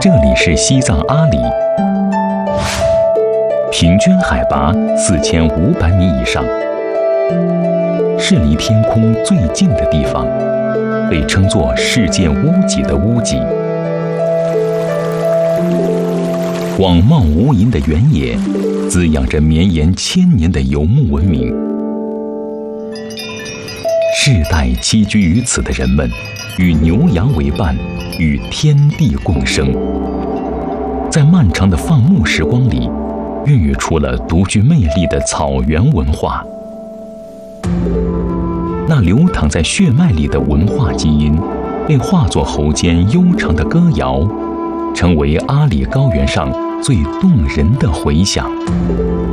这里是西藏阿里，平均海拔4500米以上，是离天空最近的地方，被称作世界屋脊的屋脊。广袤无垠的原野，滋养着绵延1000年的游牧文明。世代栖居于此的人们，与牛羊为伴，与天地共生。在漫长的放牧时光里，孕育出了独具魅力的草原文化。那流淌在血脉里的文化基因，被化作喉间悠长的歌谣，成为阿里高原上最动人的回响。